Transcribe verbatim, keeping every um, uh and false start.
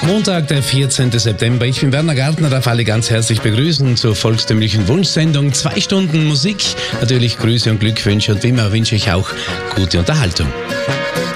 Montag, der vierzehnten September. Ich bin Werner Gartner, darf alle ganz herzlich begrüßen zur volkstümlichen Wunschsendung. Zwei Stunden Musik, natürlich Grüße und Glückwünsche und wie immer wünsche ich auch gute Unterhaltung.